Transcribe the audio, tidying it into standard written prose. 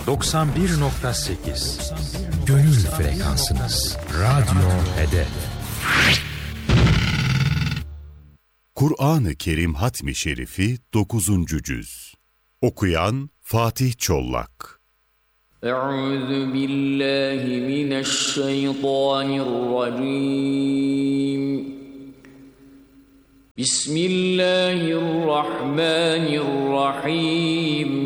91.8 Gönül frekansınız. Radyo Hedef. Kur'an-ı Kerim Hatmi Şerifi 9. Cüz. Okuyan Fatih Çollak. Euzu billahi mineşşeytanirracim. Bismillahirrahmanirrahim.